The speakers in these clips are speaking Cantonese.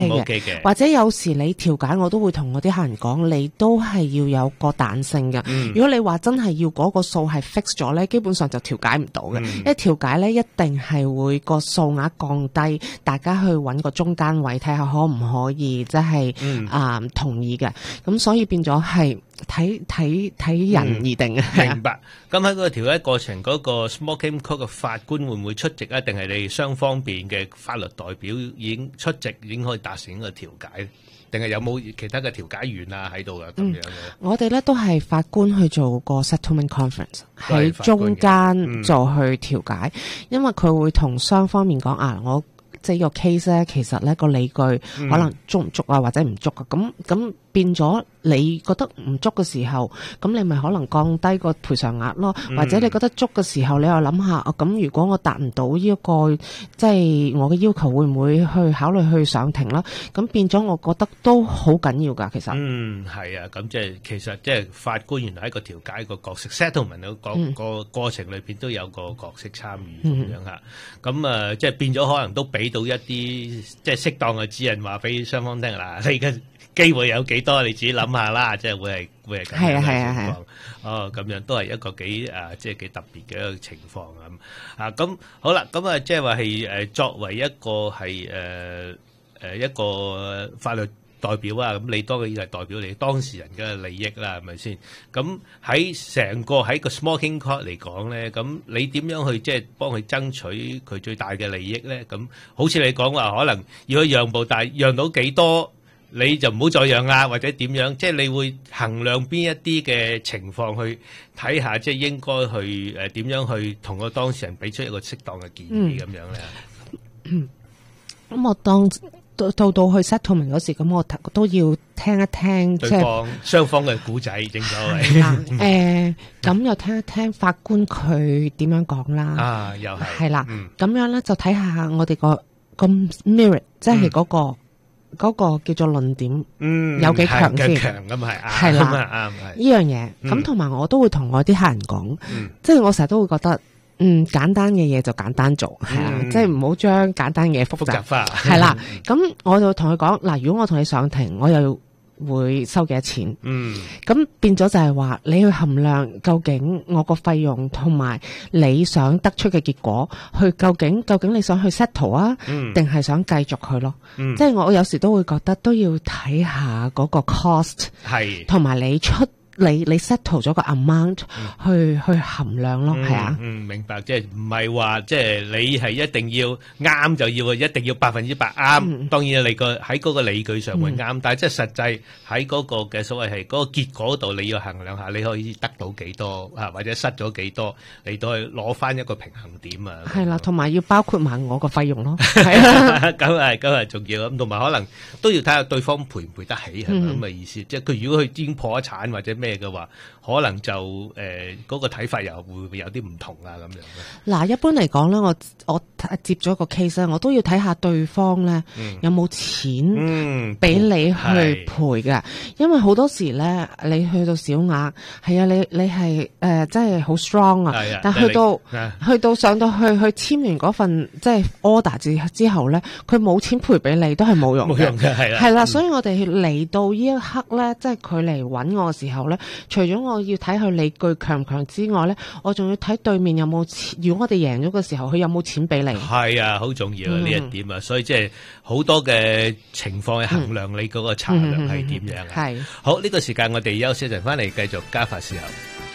OK 嘅。 或者有時你調解，我都會同我啲客人講，你都係要有個彈性嘅。如果你話真係要嗰個數係 fix 咗咧，基本上就調解唔到嘅。因為調解咧一定係會個數額降低，大家去揾個中間位睇下可唔可以即係同意嘅。咁所以變咗係睇人而定嘅。 明白。咁喺個調解過程嗰個 small claim court 嘅法官會唔會出席啊？定係你雙方面嘅法律代表已經出席，已經可以達成一個調解？定係有冇其他嘅調解員啊喺度啊？咁樣嘅？ 我哋咧都係法官去做個 settlement conference 喺中間做去調解，因為佢會同雙方面講我即係個 case 咧，其實咧個理據可能足唔足啊，或者唔足啊，咁變咗你覺得唔足嘅時候，咁你咪可能降低個賠償額咯，或者你覺得足嘅時候，你又諗下，咁如果我達唔到呢一個即係我嘅要求，會唔會去考慮去上庭啦？咁變咗，我覺得都好緊要噶，其實。 係啊，咁即係其實即係法官原來喺個調解個角色 settlement 個過程裏邊都有個角色參與咁樣嚇。咁即係變咗可能都俾到一啲即係適當嘅指引，話俾雙方聽啦。你嘅機會有幾多？你自己諗下啦，即係會係咁樣嘅情況。咁樣都係一個即係幾特別嘅一個情況咁。咁好啦，咁即係話係作為一個係一個法律代表啊，咁你當然係代表你當事人嘅利益啦，係咪先？咁喺成個喺個 small claim court 嚟講咧，咁你點樣去即係幫佢爭取佢最大嘅利益咧？咁好似你講話，可能要去讓步，但係讓到幾多？你就唔好再讓啦，或者點樣？即係你會衡量邊一啲嘅情況去睇下，即係應該去點樣去同個當事人俾出一個適當嘅建議咁樣咧。 咁我當到去 settlement 嗰時，咁我都要聽一聽對方雙方嘅故仔，正所謂。 係啦，咁又聽一聽法官佢點樣講啦。 又係。 係啦，咁樣咧就睇下我哋個 merit， 即係嗰個叫做論點，有幾強先？ 強咁係， 係啦，呢樣嘢。咁同埋我都會同我啲客人講，即係我成日都會覺得，簡單嘅嘢就簡單做，係啦，即係唔好將簡單嘢複雜化。 係啦，咁我就同佢講，嗱，如果我同你上庭，我又會收幾多錢？咁變咗就係話你去衡量究竟我個費用同埋你想得出嘅結果，去究竟你想去 settle 啊，定係想繼續去咯？即係我有時都會覺得都要睇下嗰個 cost， 係同埋你出。你 settle 咗個 amount 去衡量咯，係啊。 明白，即係唔係話即係你係一定要啱就要，一定要100%啱。當然你喺嗰個理據上會啱，但係即係實際喺嗰個嘅所謂係嗰個結果度，你要衡量下你可以得到幾多或者失咗幾多嚟到去攞翻一個平衡點啊。係啦， 同埋要包括埋我個費用咯。 係啊，咁係重要咁，同埋可能都要睇下對方賠唔賠得起，係咪咁嘅意思？即係佢如果佢已經破咗產或者咩嘅話，可能就嗰個睇法又會有啲唔同啊咁樣。 嗱，一般嚟講咧，我接咗個 case 咧，我都要睇下對方咧有冇錢俾你去賠嘅，因為好多時咧你去到小額係啊，你係真係好 strong 啊，但去到上到去簽完嗰份即係 order 之後咧，佢冇錢賠俾你都係冇用嘅，係啦，所以我哋嚟到呢一刻咧，即係佢嚟揾我嘅時候咧，除咗我要睇佢理據強唔強之外咧，我仲要睇對面有冇錢。如果我哋贏咗嘅時候，佢有冇錢俾你？係啊，好重要啊呢一點啊，所以即係好多嘅情況去衡量你嗰個策略係點樣啊。係好，呢個時間我哋休息一陣，翻嚟繼續家法伺候。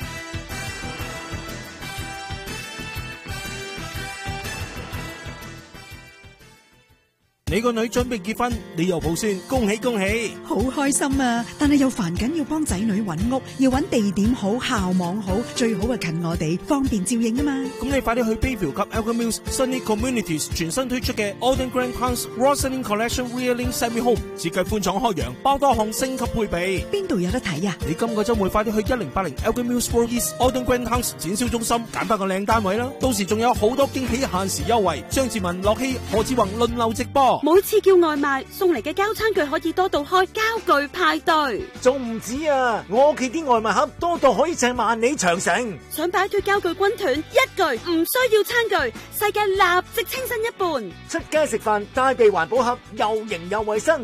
你個女準備結婚，你又抱孫，恭喜恭喜！ 好開心啊！但係又煩緊要幫仔女揾屋，要揾地點好、校網好，最好係近我哋，方便照應啊嘛！ 咁你快啲去 Bayview 及 Elgin Mills Sunny Communities 全新推出嘅 Alden Grand House Roslyn Collection Reeling Semi Home， 設計寬敞開揚，包多項升級配備。邊度有得睇啊？你今個週末快啲去1080 Elgin Mills Road East Alden Grand House 展銷中心揀翻個靚單位啦！到時仲有好多驚喜限時優惠，張志文、樂希、何志宏輪流直播。 每次叫外賣送嚟嘅膠餐具可以多到開膠具派對。 仲唔止啊！我屋企啲外賣盒多到可以掟萬里長城。 想擺脫膠具軍團，一句唔需要餐具，世界立即清新一半。 出街食飯帶備環保盒，又型又衛生。